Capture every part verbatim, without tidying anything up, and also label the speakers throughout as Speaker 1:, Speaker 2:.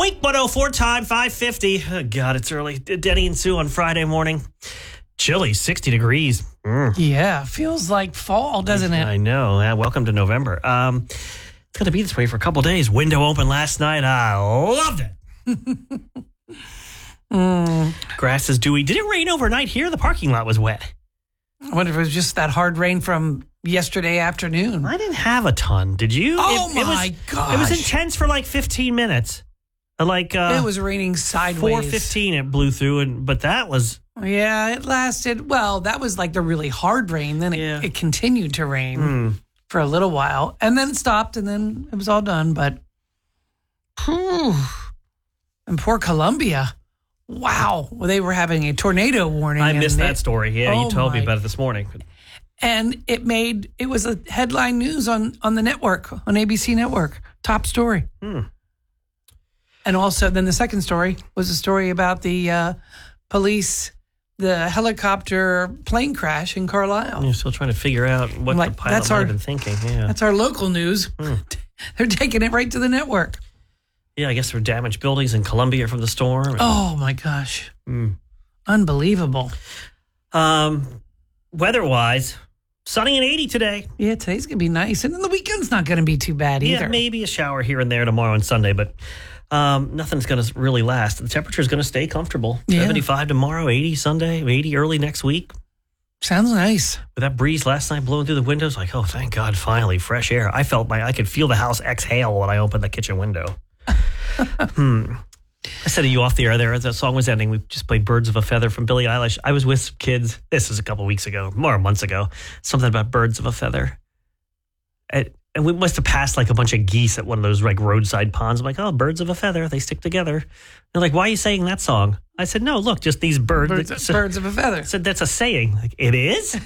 Speaker 1: Wink one oh four time, five fifty. Oh, God, it's early. Denny and Sue on Friday morning. Chilly, sixty degrees. Mm.
Speaker 2: Yeah, feels like fall, doesn't it?
Speaker 1: I know. Yeah, welcome to November. Um, it's going to be this way for a couple days. Window open last night. I loved it. mm. Grass is dewy. Did it rain overnight here? The parking lot was wet.
Speaker 2: I wonder if it was just that hard rain from yesterday afternoon.
Speaker 1: I didn't have a ton. Did you?
Speaker 2: Oh,
Speaker 1: it,
Speaker 2: my
Speaker 1: it was,
Speaker 2: gosh.
Speaker 1: It was intense for like fifteen minutes. Like uh,
Speaker 2: It was raining sideways.
Speaker 1: four fifteen it blew through, and but that was...
Speaker 2: Yeah, it lasted. Well, that was like the really hard rain. Then it,
Speaker 1: Yeah.
Speaker 2: it continued to rain
Speaker 1: Mm.
Speaker 2: for a little while. And then it stopped, and then it was all done. But, whew. And poor Columbia. Wow. Well, they were having a tornado warning.
Speaker 1: I missed
Speaker 2: and
Speaker 1: that
Speaker 2: it-
Speaker 1: story. Yeah,
Speaker 2: Oh,
Speaker 1: you told me
Speaker 2: my.
Speaker 1: about it this morning.
Speaker 2: And it made, it was a headline news on, on the network, on A B C Network. Top story.
Speaker 1: Hmm.
Speaker 2: And also, then the second story was a story about the uh, police, the helicopter plane crash in Carlisle.
Speaker 1: You're still trying to figure out what
Speaker 2: Like,
Speaker 1: the pilot
Speaker 2: that's
Speaker 1: might
Speaker 2: our-
Speaker 1: have been thinking. Yeah.
Speaker 2: That's our local news.
Speaker 1: Hmm.
Speaker 2: They're taking it right to the network.
Speaker 1: Yeah, I guess there were damaged buildings in Columbia from the storm.
Speaker 2: Oh, my gosh.
Speaker 1: Mm.
Speaker 2: Unbelievable.
Speaker 1: Um, weather-wise, sunny and eighty today.
Speaker 2: Yeah, today's going to be nice. And then the weekend's not going to be too bad either.
Speaker 1: Yeah, maybe a shower here and there tomorrow and Sunday, but um, nothing's going to really last. The temperature's going to stay comfortable.
Speaker 2: Yeah.
Speaker 1: seventy-five tomorrow, eighty Sunday, eighty early next week.
Speaker 2: Sounds nice.
Speaker 1: With that breeze last night blowing through the windows, like, oh, thank God, finally, fresh air. I felt my, I could feel the house exhale when I opened the kitchen window. hmm. I said to you off the air there as that song was ending, we just played Birds of a Feather from Billie Eilish. I was with some kids, this is a couple weeks ago, more months ago, something about Birds of a Feather. And, and we must have passed like a bunch of geese at one of those like roadside ponds. I'm like, oh, birds of a feather, they stick together. They're like, why are you saying that song? I said, no, look, just these birds.
Speaker 2: Birds,
Speaker 1: So-
Speaker 2: birds of a feather.
Speaker 1: I said, that's a saying. Like, it is?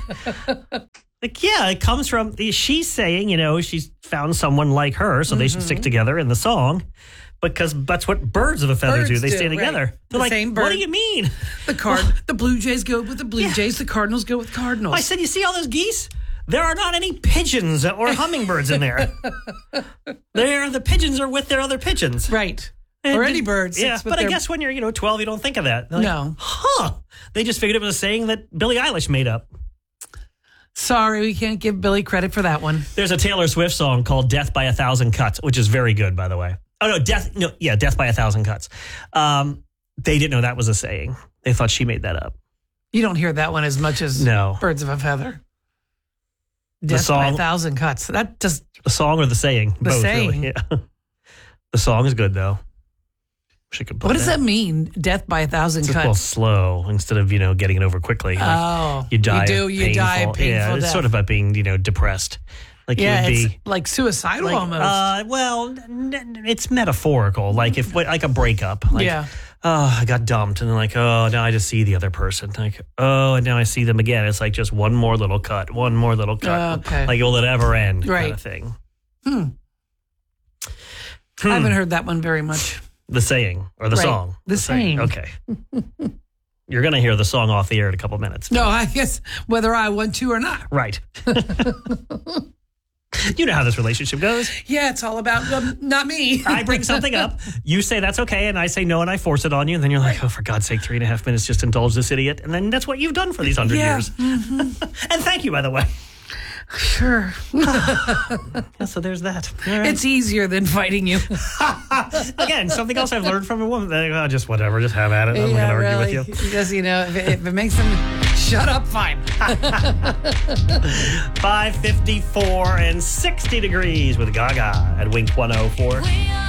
Speaker 1: Like, yeah, it comes from, she's saying, you know, she's found someone like her, so they should stick together in the song. Because that's what birds of a feather
Speaker 2: Birds
Speaker 1: do. They
Speaker 2: do,
Speaker 1: stay together.
Speaker 2: right.
Speaker 1: They're
Speaker 2: The
Speaker 1: like,
Speaker 2: same
Speaker 1: what
Speaker 2: bird.
Speaker 1: do you mean?
Speaker 2: The card, the Blue Jays go with the Blue
Speaker 1: Yeah.
Speaker 2: Jays. The Cardinals go with Cardinals.
Speaker 1: I said, you see all those geese? There are not any pigeons or hummingbirds in there. There, the pigeons are with their other pigeons.
Speaker 2: right.
Speaker 1: And
Speaker 2: Or
Speaker 1: it
Speaker 2: any
Speaker 1: did-
Speaker 2: bird.
Speaker 1: Yeah,
Speaker 2: sits with
Speaker 1: but I
Speaker 2: their-
Speaker 1: guess when you're, you know, twelve, you don't think of that. They're like,
Speaker 2: No.
Speaker 1: Huh. They just figured it was a saying that Billie Eilish made up.
Speaker 2: Sorry, we can't give Billy credit for that one.
Speaker 1: There's a Taylor Swift song called Death by a Thousand Cuts, which is very good, by the way. Oh, no, Death, no, yeah, Death by a Thousand Cuts. Um, they didn't know that was a saying. They thought she made that up.
Speaker 2: You don't hear that one as much as
Speaker 1: No.
Speaker 2: Birds of a Feather. Death by
Speaker 1: song-
Speaker 2: a thousand cuts. That just
Speaker 1: The song or the saying?
Speaker 2: The
Speaker 1: Both,
Speaker 2: saying.
Speaker 1: really. Yeah. The song is good, though. Wish I could play
Speaker 2: what does that mean? Death by a thousand
Speaker 1: It's well
Speaker 2: cuts.
Speaker 1: slow instead of, you know, getting it over quickly. Like,
Speaker 2: Oh,
Speaker 1: you die
Speaker 2: You do.
Speaker 1: of
Speaker 2: You
Speaker 1: painful,
Speaker 2: die of painful
Speaker 1: Yeah, it's
Speaker 2: death.
Speaker 1: sort of about being, you know, depressed. Like
Speaker 2: yeah,
Speaker 1: you would
Speaker 2: it's
Speaker 1: be...
Speaker 2: like suicidal
Speaker 1: Like,
Speaker 2: almost.
Speaker 1: uh, well, n- n- it's metaphorical. Like if like a breakup. Like,
Speaker 2: Yeah.
Speaker 1: oh, I got dumped, and then like, oh, now I just see the other person. Like, oh, and now I see them again. It's like just one more little cut, one more little cut.
Speaker 2: Okay.
Speaker 1: Like, will it ever end? Kind
Speaker 2: Right.
Speaker 1: of thing.
Speaker 2: Hmm.
Speaker 1: Hmm.
Speaker 2: I haven't heard that one very much.
Speaker 1: The saying or the
Speaker 2: Right.
Speaker 1: song.
Speaker 2: The saying.
Speaker 1: Okay. You're gonna hear the song off the air in a couple minutes.
Speaker 2: No, I guess whether I want to or not.
Speaker 1: Right. You know how this relationship goes.
Speaker 2: Yeah, it's all about um, not me.
Speaker 1: I bring something up, you say that's okay, and I say no, and I force it on you, and then you're like, oh, for God's sake, three and a half minutes, just indulge this idiot. And then that's what you've done for these hundred
Speaker 2: Yeah.
Speaker 1: years. And thank you, by the way.
Speaker 2: Sure.
Speaker 1: Yeah, so there's that. All right.
Speaker 2: It's easier than fighting you.
Speaker 1: Again, something else I've learned from a woman. Like, oh, just whatever, just have at it. I'm
Speaker 2: yeah,
Speaker 1: not going to
Speaker 2: really.
Speaker 1: argue with you.
Speaker 2: Because, you know, if it, if it makes them shut up, fine.
Speaker 1: five fifty-four and sixty degrees with Gaga at Wink one oh four.
Speaker 3: We are